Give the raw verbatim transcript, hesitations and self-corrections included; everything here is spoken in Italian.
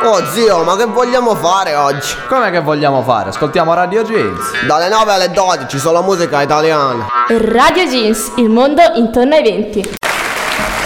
Oh zio, ma che vogliamo fare oggi? Come che vogliamo fare? Ascoltiamo Radio Jeans. Dalle nove alle dodici, solo musica italiana. Radio Jeans, il mondo intorno ai venti.